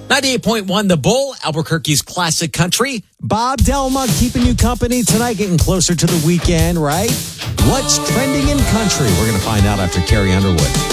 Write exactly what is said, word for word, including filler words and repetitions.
ninety-eight point one The Bull, Albuquerque's classic country. Bob Delma keeping you company tonight, getting closer to the weekend, right? What's trending in country? We're going to find out after Carrie Underwood.